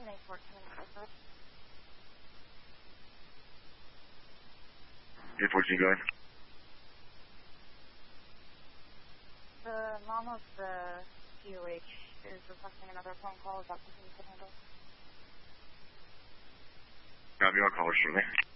814, go ahead. The mom of the POH is requesting another phone call. Is that something you could handle? Copy, I'll call her shortly.